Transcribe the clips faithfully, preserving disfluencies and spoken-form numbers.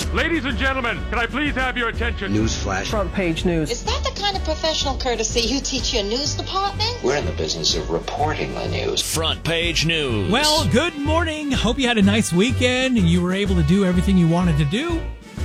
Ladies and gentlemen, can I please have your attention? Newsflash. Front page news. Is that the kind of professional courtesy you teach your news department? We're in the business of reporting the news. Front page news. Well, good morning. Hope you had a nice weekend and you were able to do everything you wanted to do.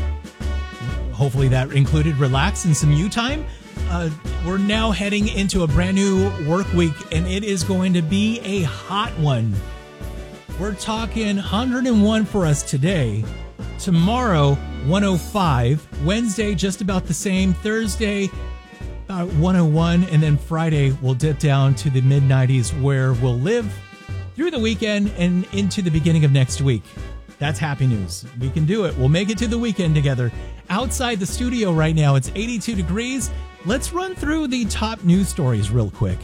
Hopefully that included relax and some you time. Uh, we're now heading into a brand new work week, and it is going to be a hot one. We're talking one hundred one for us today. Tomorrow, one oh five. Wednesday, just about the same. Thursday, about one oh one. And then Friday, we'll dip down to the mid nineties, where we'll live through the weekend and into the beginning of next week. That's happy news. We can do it. We'll make it to the weekend together. Outside the studio right now, it's eighty-two degrees. Let's run through the top news stories real quick.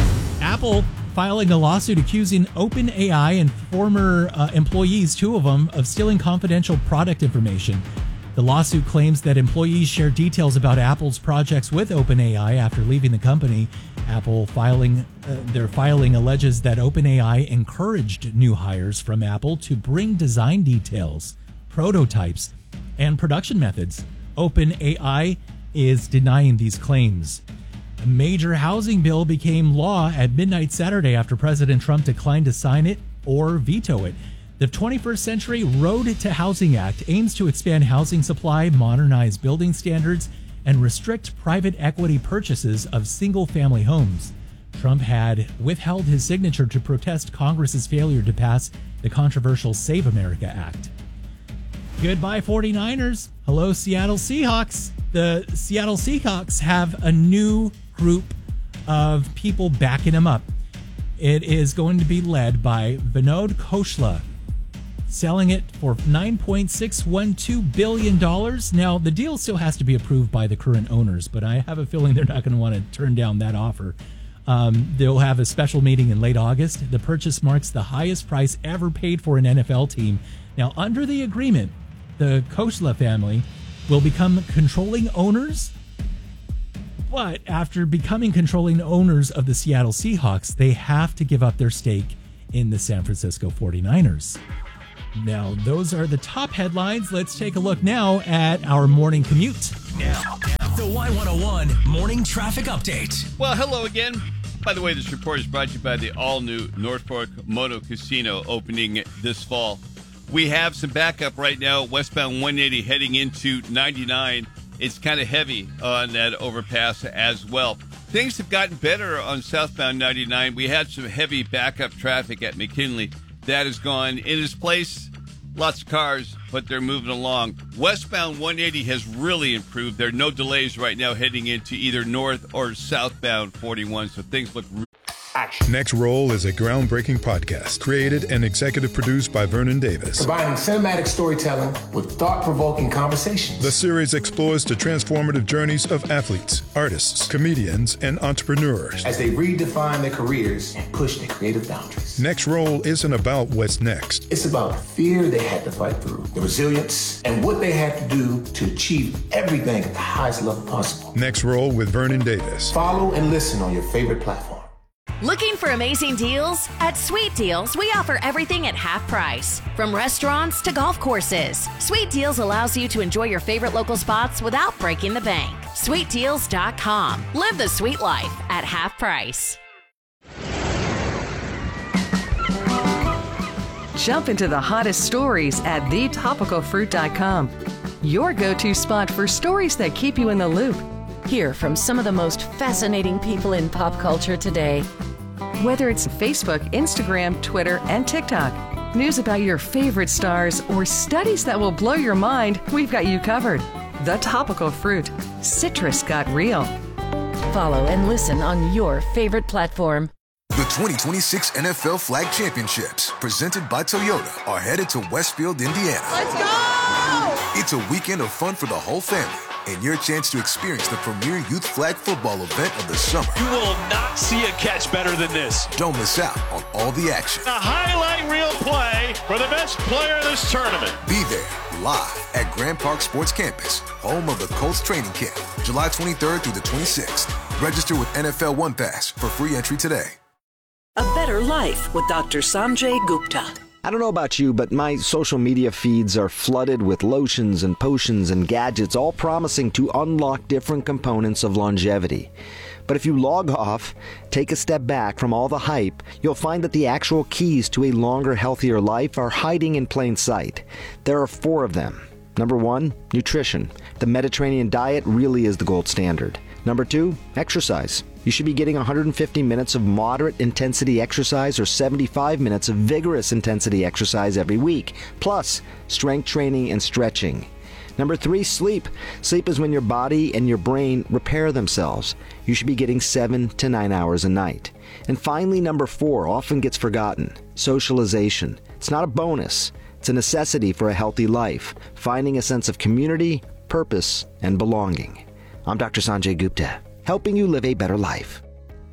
Apple filing a lawsuit accusing OpenAI and former uh, employees, two of them, of stealing confidential product information. The lawsuit claims that employees shared details about Apple's projects with OpenAI after leaving the company. Apple filing, uh, their filing alleges that OpenAI encouraged new hires from Apple to bring design details, prototypes, and production methods. OpenAI is denying these claims. A major housing bill became law at midnight Saturday after President Trump declined to sign it or veto it. The twenty-first Century Road to Housing Act aims to expand housing supply, modernize building standards, and restrict private equity purchases of single-family homes. Trump had withheld his signature to protest Congress's failure to pass the controversial Save America Act. Goodbye, forty-niners. Hello, Seattle Seahawks. The Seattle Seahawks have a new group of people backing them up. It is going to be led by Vinod Khosla, selling it for nine point six one two billion dollars. Now, the deal still has to be approved by the current owners, but I have a feeling they're not going to want to turn down that offer. Um, they'll have a special meeting in late August. The purchase marks the highest price ever paid for an N F L team. Now, under the agreement, the Khosla family will become controlling owners. But after becoming controlling owners of the Seattle Seahawks, they have to give up their stake in the San Francisco forty-niners. Now, those are the top headlines. Let's take a look now at our morning commute. Now, the Y one oh one Morning Traffic Update. Well, hello again. By the way, this report is brought to you by the all-new North Fork Moto Casino opening this fall. We have some backup right now, westbound one eighty heading into ninety-nine. It's kind of heavy on that overpass as well. Things have gotten better on southbound ninety-nine. We had some heavy backup traffic at McKinley. That is gone. In its place, lots of cars, but they're moving along. Westbound one eighty has really improved. There are no delays right now heading into either north or southbound forty-one, so things look really Action. Next Roll is a groundbreaking podcast created and executive produced by Vernon Davis. Combining cinematic storytelling with thought-provoking conversations. The series explores the transformative journeys of athletes, artists, comedians, and entrepreneurs as they redefine their careers and push their creative boundaries. Next Roll isn't about what's next. It's about the fear they had to fight through, the resilience, and what they had to do to achieve everything at the highest level possible. Next Roll with Vernon Davis. Follow and listen on your favorite platform. Looking for amazing deals? At Sweet Deals, we offer everything at half price. From restaurants to golf courses, Sweet Deals allows you to enjoy your favorite local spots without breaking the bank. sweet deals dot com. Live the sweet life at half price. Jump into the hottest stories at the topical fruit dot com. Your go-to spot for stories that keep you in the loop. Hear from some of the most fascinating people in pop culture today. Whether it's Facebook, Instagram, Twitter, and TikTok, news about your favorite stars, or studies that will blow your mind, we've got you covered. The Topical Fruit. Citrus got real. Follow and listen on your favorite platform. The twenty twenty-six N F L Flag Championships, presented by Toyota, are headed to Westfield, Indiana. Let's go! It's a weekend of fun for the whole family, and your chance to experience the premier youth flag football event of the summer. You will not see a catch better than this. Don't miss out on all the action. A highlight reel play for the best player in this tournament. Be there live at Grand Park Sports Campus, home of the Colts training camp, July twenty-third through the twenty-sixth. Register with N F L One Pass for free entry today. A better life with Doctor Sanjay Gupta. I don't know about you, but my social media feeds are flooded with lotions and potions and gadgets, all promising to unlock different components of longevity. But if you log off, take a step back from all the hype, you'll find that the actual keys to a longer, healthier life are hiding in plain sight. There are four of them. Number one, nutrition. The Mediterranean diet really is the gold standard. Number two, exercise. You should be getting one hundred fifty minutes of moderate intensity exercise or seventy-five minutes of vigorous intensity exercise every week, plus strength training and stretching. Number three, sleep. Sleep is when your body and your brain repair themselves. You should be getting seven to nine hours a night. And finally, number four, often gets forgotten, socialization. It's not a bonus. It's a necessity for a healthy life, finding a sense of community, purpose, and belonging. I'm Doctor Sanjay Gupta, helping you live a better life.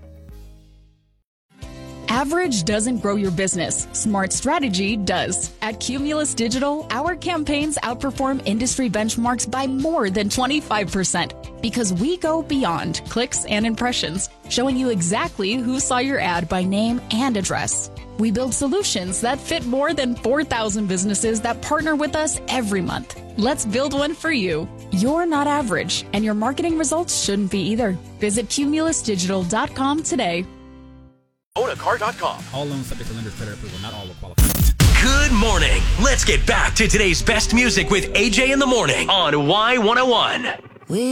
Average doesn't grow your business. Smart strategy does. At Cumulus Digital, our campaigns outperform industry benchmarks by more than twenty-five percent because we go beyond clicks and impressions, showing you exactly who saw your ad by name and address. We build solutions that fit more than four thousand businesses that partner with us every month. Let's build one for you. You're not average, and your marketing results shouldn't be either. Visit cumulus digital dot com today. own a car dot com. All loans subject to lender's credit approval. Not all will qualify. Good morning. Let's get back to today's best music with A J in the morning on Y one oh one.